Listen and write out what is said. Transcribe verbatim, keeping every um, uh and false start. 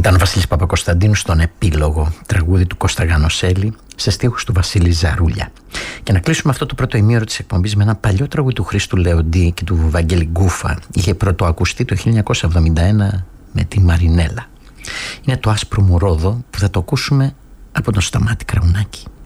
Ήταν ο Βασίλης Παπακοσταντίνου στον Επίλογο, τραγούδι του Κώστα Γανοσέλη, σε στίχους του Βασίλη Ζαρούλια. Και να κλείσουμε αυτό το πρώτο ημίωρο της εκπομπής με ένα παλιό τραγούδι του Χρήστου Λεοντή και του Βαγγέλη Γκούφα. Είχε πρωτοακουστεί το χίλια εννιακόσια εβδομήντα ένα με τη Μαρινέλα. Είναι το άσπρο μου ρόδο που θα το ακούσουμε από τον Σταμάτη Κραουνάκη.